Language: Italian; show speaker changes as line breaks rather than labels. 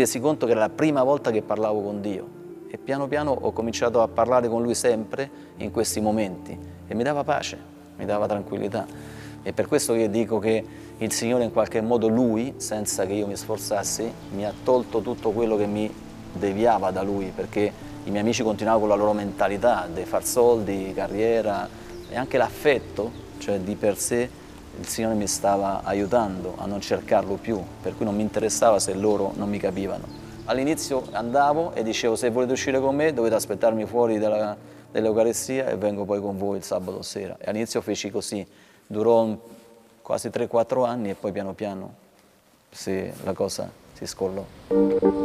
resi conto che era la prima volta che parlavo con Dio e piano piano ho cominciato a parlare con Lui sempre in questi momenti e mi dava pace, mi dava tranquillità. È per questo che dico che il Signore in qualche modo Lui, senza che io mi sforzassi, mi ha tolto tutto quello che mi deviava da Lui, perché i miei amici continuavano con la loro mentalità di far soldi, carriera e anche l'affetto, cioè di per sé il Signore mi stava aiutando a non cercarlo più, per cui non mi interessava se loro non mi capivano. All'inizio andavo e dicevo: se volete uscire con me dovete aspettarmi fuori dell'Eucaristia e vengo poi con voi il sabato sera. E all'inizio feci così, durò quasi 3-4 anni e poi piano piano la cosa si scollò.